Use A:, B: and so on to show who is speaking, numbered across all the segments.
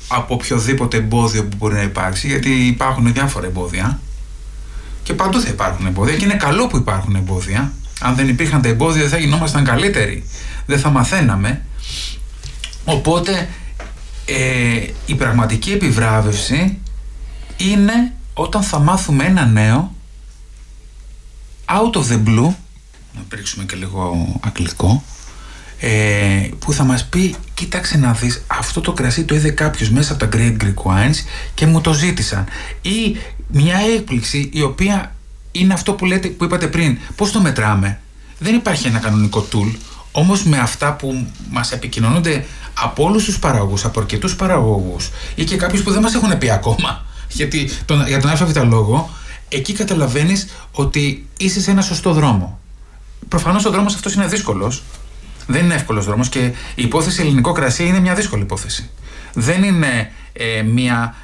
A: από οποιοδήποτε εμπόδιο που μπορεί να υπάρξει, γιατί υπάρχουν διάφορα εμπόδια και παντού θα υπάρχουν εμπόδια και είναι καλό που υπάρχουν εμπόδια. Αν δεν υπήρχαν τα εμπόδια δεν θα γινόμασταν καλύτεροι, δεν θα μαθαίναμε. Οπότε η πραγματική επιβράβευση είναι όταν θα μάθουμε ένα νέο out of the blue, να πρίξουμε και λίγο αγγλικό, που θα μας πει, κοίταξε να δεις, αυτό το κρασί το είδε κάποιος μέσα από τα Great Greek Wines και μου το ζήτησαν. Ή μια έκπληξη η οποία είναι αυτό που είπατε πριν. Πώς το μετράμε? Δεν υπάρχει ένα κανονικό tool, όμως με αυτά που μας επικοινωνούνται από όλους τους παραγωγούς, από αρκετούς παραγωγούς ή και κάποιους που δεν μας έχουν πει ακόμα, γιατί για τον ΑΒ λόγο, εκεί καταλαβαίνεις ότι είσαι σε ένα σωστό δρόμο. Προφανώς ο δρόμος αυτός είναι δύσκολος. Δεν είναι εύκολος δρόμος και η υπόθεση ελληνικό κρασί είναι μια δύσκολη υπόθεση. Δεν είναι μια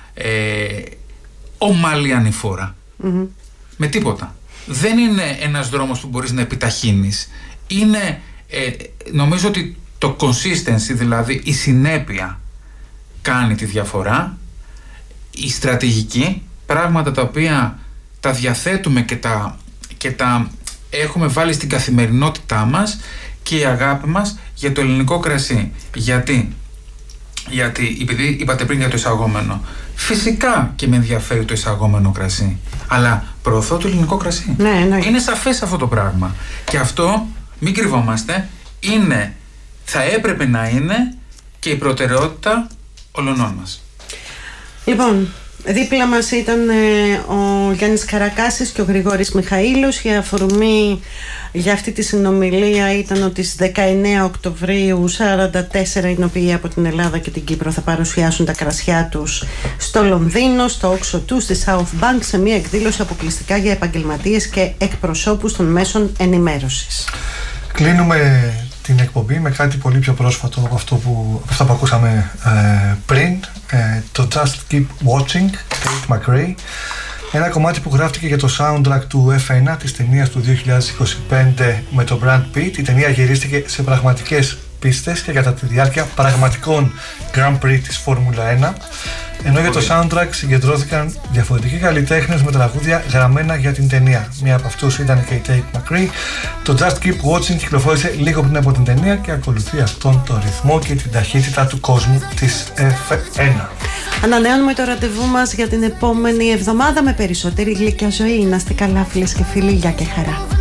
A: ομαλή ανηφόρα. Με τίποτα. Δεν είναι ένας δρόμος που μπορείς να επιταχύνεις. Είναι, νομίζω ότι το consistency, δηλαδή η συνέπεια, κάνει τη διαφορά. Η στρατηγική, πράγματα τα οποία τα διαθέτουμε και τα έχουμε βάλει στην καθημερινότητά μας, και η αγάπη μας για το ελληνικό κρασί. Γιατί επειδή είπατε πριν για το εισαγόμενο, φυσικά και με ενδιαφέρει το εισαγόμενο κρασί, αλλά προωθώ το ελληνικό κρασί.
B: Ναι.
A: Είναι σαφές αυτό το πράγμα. Και αυτό, μην κρυβόμαστε, θα έπρεπε να είναι και η προτεραιότητα όλων μας.
B: Λοιπόν, δίπλα μας ήταν ο Γιάννης Καρακάσης και ο Γρηγόρης Μιχαήλος. Η αφορμή για αυτή τη συνομιλία ήταν ότι στις 19 Οκτωβρίου 44 εινοποιοί από την Ελλάδα και την Κύπρο θα παρουσιάσουν τα κρασιά τους στο Λονδίνο, στο Oxo 2, στη South Bank, σε μια εκδήλωση αποκλειστικά για επαγγελματίες και εκπροσώπους των μέσων ενημέρωσης.
C: Κλείνουμε την εκπομπή με κάτι πολύ πιο πρόσφατο από αυτά που ακούσαμε πριν, το Just Keep Watching, Tate McRae, ένα κομμάτι που γράφτηκε για το soundtrack του F1 της ταινίας του 2025 με τον Brad Pitt. Η ταινία γυρίστηκε σε πραγματικές πίστες και κατά τη διάρκεια πραγματικών Grand Prix της Φόρμουλα 1, ενώ για το soundtrack συγκεντρώθηκαν διαφορετικοί καλλιτέχνες με τραγούδια γραμμένα για την ταινία. Μία από αυτούς ήταν και η Tate McRae. Το Just Keep Watching κυκλοφόρησε λίγο πριν από την ταινία και ακολουθεί αυτόν τον ρυθμό και την ταχύτητα του κόσμου της F1.
B: Ανανεώνουμε το ραντεβού μας για την επόμενη εβδομάδα με περισσότερη γλυκιά ζωή. Να είστε καλά, φίλες και φίλοι, γεια και χαρά.